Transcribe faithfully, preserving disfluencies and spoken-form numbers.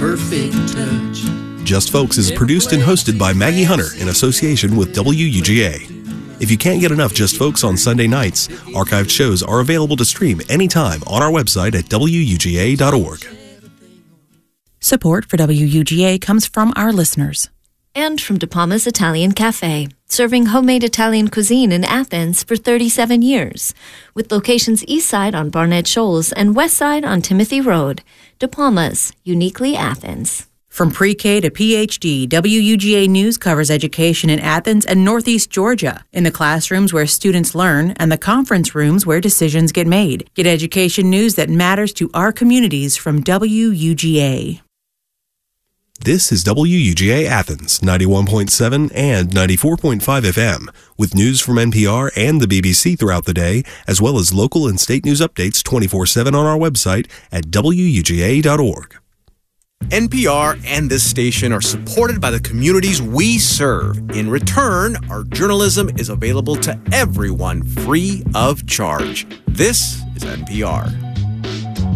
perfect touch. Just Folks is produced and hosted by Maggie Hunter in association with W U G A. If you can't get enough Just Folks on Sunday nights, archived shows are available to stream anytime on our website at W U G A dot org. Support for W U G A comes from our listeners. And from De Palma's Italian Cafe, serving homemade Italian cuisine in Athens for thirty-seven years, with locations east side on Barnett Shoals and west side on Timothy Road. De Palma's, uniquely Athens. From pre-K to P H D, W U G A News covers education in Athens and Northeast Georgia, in the classrooms where students learn and the conference rooms where decisions get made. Get education news that matters to our communities from W U G A. This is W U G A Athens, ninety-one point seven and ninety-four point five F M, with news from N P R and the B B C throughout the day, as well as local and state news updates twenty-four seven on our website at W U G A dot org. N P R and this station are supported by the communities we serve. In return, our journalism is available to everyone free of charge. This is N P R.